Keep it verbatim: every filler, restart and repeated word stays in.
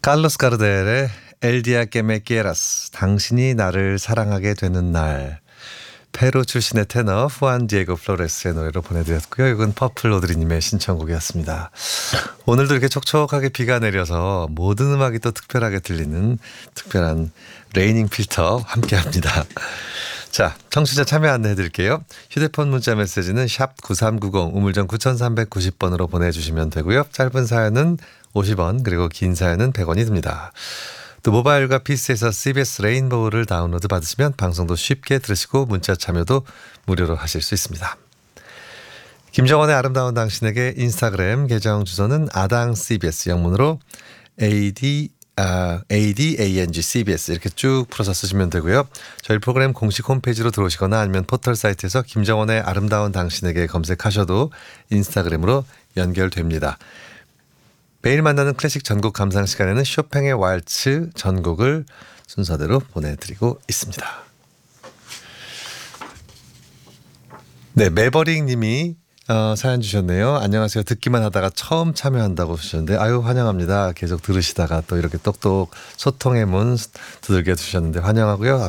칼로스 가르델의 El día que me quieras, 당신이 나를 사랑하게 되는 날. 페루 출신의 테너 후안 디에고 플로레스의 노래로 보내드렸고요. 이건 퍼플 오드리님의 신청곡이었습니다. 오늘도 이렇게 촉촉하게 비가 내려서 모든 음악이 또 특별하게 들리는 특별한 레이닝 필터 함께합니다. 자, 청취자 참여 안내해드릴게요. 휴대폰 문자 메시지는 샵 구삼구공 우물정 구삼구공 번으로 보내주시면 되고요. 짧은 사연은 오십 원 그리고 긴 사연은 백 원이 듭니다. 또 모바일과 피씨에서 씨비에스 레인보우를 다운로드 받으시면 방송도 쉽게 들으시고 문자 참여도 무료로 하실 수 있습니다. 김정원의 아름다운 당신에게 인스타그램 계정 주소는 아당 씨비에스 영문으로 에이디 아, 에이디에이엔지 씨비에스 이렇게 쭉 풀어서 쓰시면 되고요. 저희 프로그램 공식 홈페이지로 들어오시거나 아니면 포털 사이트에서 김정원의 아름다운 당신에게 검색하셔도 인스타그램으로 연결됩니다. 매일 만나는 클래식 전곡 감상 시간에는 쇼팽의 왈츠 전곡을 순서대로 보내드리고 있습니다. 네, 매버릭 님이 어, 사연 주셨네요. 안녕하세요. 듣기만 하다가 처음 참여한다고 주셨는데 아유 환영합니다. 계속 들으시다가 또 이렇게 똑똑 소통의 문 두들겨 주셨는데 환영하고요.